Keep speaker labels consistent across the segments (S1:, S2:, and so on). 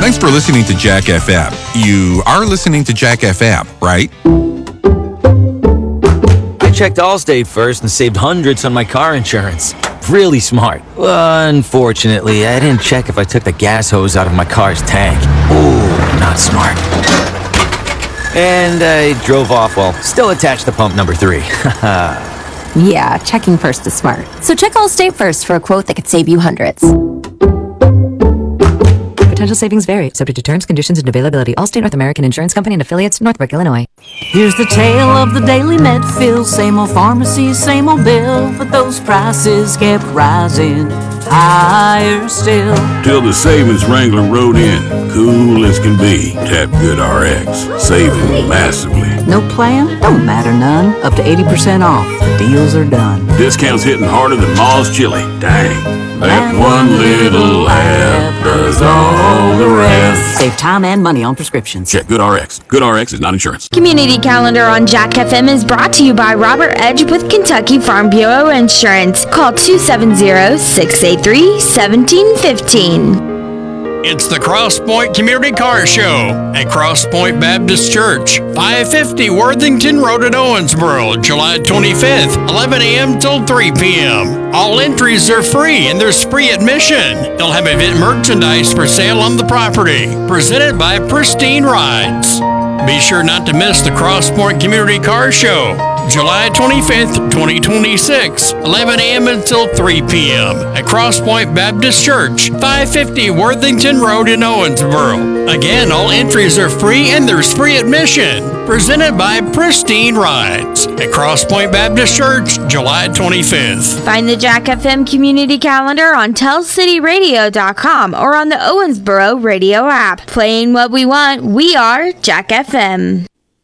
S1: Thanks for listening to Jack FM. You are listening to Jack FM, right?
S2: I checked Allstate first and saved hundreds on my car insurance. Really smart. Unfortunately, I didn't check if I took the gas hose out of my car's tank. Ooh, not smart. And I drove off while still attached to pump number 3.
S3: Yeah, checking first is smart. So check Allstate first for a quote that could save you hundreds.
S4: Potential savings vary, subject to terms, conditions, and availability. Allstate North American Insurance Company and affiliates, Northbrook, Illinois.
S5: Here's the tale of the daily Medfield. Same old pharmacy, same old bill, but those prices kept rising higher still.
S6: Till the savings Wrangler rode in, cool as can be. Tap Good RX, saving massively.
S5: No plan? Don't matter none. Up to 80% off. The deals are done.
S6: Discounts hitting harder than Ma's chili. Dang. That one little app does all the rest.
S5: Save time and money on prescriptions.
S6: Check Good RX. Good RX is not insurance.
S7: Community Calendar on Jack FM is brought to you by Robert Edge with Kentucky Farm Bureau Insurance. Call 270-683-1715.
S8: It's the Cross Point Community Car Show at Cross Point Baptist Church, 550 Worthington Road at Owensboro, July 25th, 11 a.m. till 3 p.m. All entries are free and there's free admission. They'll have event merchandise for sale on the property, presented by Pristine Rides. Be sure not to miss the Cross Point Community Car Show, July 25th, 2026, 11 a.m. until 3 p.m. at Cross Point Baptist Church, 550 Worthington Road in Owensboro. Again, all entries are free and there's free admission. Presented by Pristine Rides at Cross Point Baptist Church, July 25th.
S7: Find the Jack FM Community Calendar on TellCityRadio.com or on the Owensboro Radio app. Playing what we want, we are Jack FM.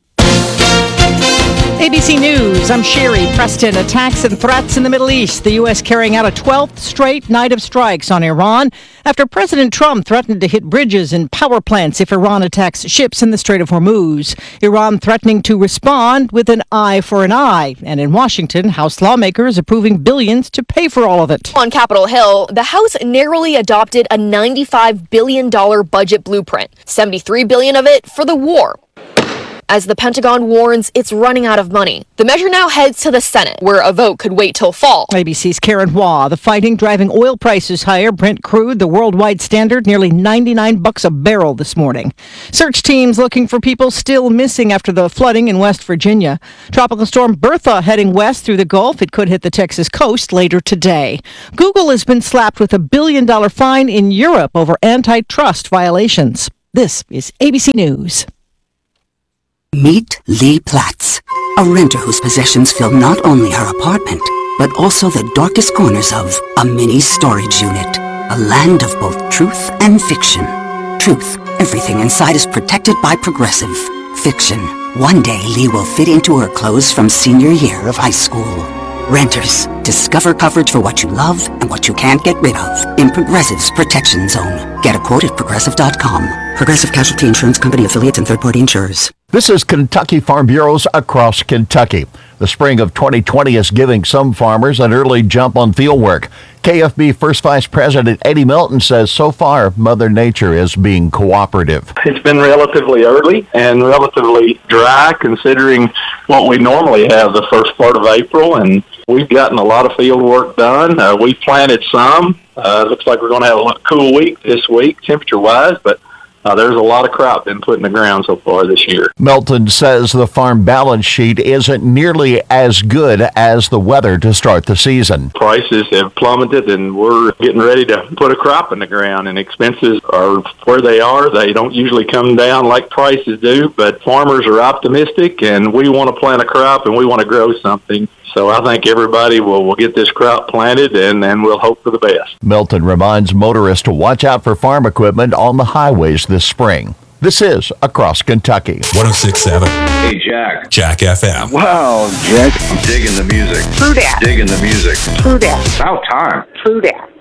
S9: ABC News, I'm Sherry Preston. Attacks and threats in the Middle East. The U.S. carrying out a 12th straight night of strikes on Iran after President Trump threatened to hit bridges and power plants if Iran attacks ships in the Strait of Hormuz. Iran threatening to respond with an eye for an eye. And in Washington, House lawmakers approving billions to pay for all of it.
S10: On Capitol Hill, the House narrowly adopted a $95 billion budget blueprint, $73 billion of it for the war. As the Pentagon warns it's running out of money. The measure now heads to the Senate, where a vote could wait till fall.
S9: ABC's Karen Hua. The fighting driving oil prices higher. Brent crude, the worldwide standard, nearly $99 a barrel this morning. Search teams looking for people still missing after the flooding in West Virginia. Tropical storm Bertha heading west through the Gulf. It could hit the Texas coast later today. Google has been slapped with $1 billion fine in Europe over antitrust violations. This is ABC News.
S11: Meet Lee Platz, a renter whose possessions fill not only her apartment, but also the darkest corners of a mini storage unit. A land of both truth and fiction. Truth, everything inside is protected by Progressive. Fiction, one day Lee will fit into her clothes from senior year of high school. Renters, discover coverage for what you love and what you can't get rid of in Progressive's Protection Zone. Get a quote at Progressive.com. Progressive Casualty Insurance Company, affiliates, and third-party insurers.
S12: This is Kentucky Farm Bureaus across Kentucky. The spring of 2020 is giving some farmers an early jump on field work. KFB First Vice President Eddie Milton says so far Mother Nature is being cooperative.
S13: It's been relatively early and relatively dry considering what we normally have the first part of April, and we've gotten a lot of field work done. We planted some. Looks like we're going to have a cool week this week temperature-wise, but there's a lot of crop been put in the ground so far this year.
S12: Milton says the farm balance sheet isn't nearly as good as the weather to start the season.
S13: Prices have plummeted and we're getting ready to put a crop in the ground, and expenses are where they are. They don't usually come down like prices do, but farmers are optimistic and we want to plant a crop and we want to grow something. So I think everybody will get this crop planted, and then we'll hope for the best.
S12: Milton reminds motorists to watch out for farm equipment on the highways this spring. This is Across Kentucky.
S1: 106.7.
S14: Hey, Jack.
S1: Jack FM.
S14: Wow, Jack. I'm digging the music.
S15: True that.
S14: Digging the music.
S15: True that.
S14: About time.
S15: True that.